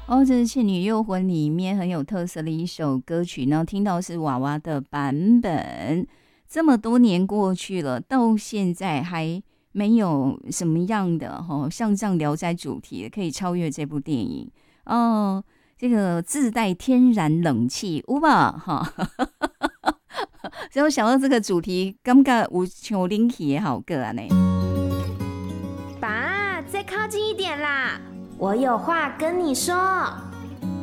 哦，这是《倩女幽魂》里面很有特色的一首歌曲，然后听到是娃娃的版本。这么多年过去了，到现在还没有什么样的像这样《聊斋》主题的可以超越这部电影哦。这个自带天然冷气，有吧？哈，所以我想到这个主题，感觉有像灵气的好歌啊呢。 爸，再靠近一点啦，我有话跟你说。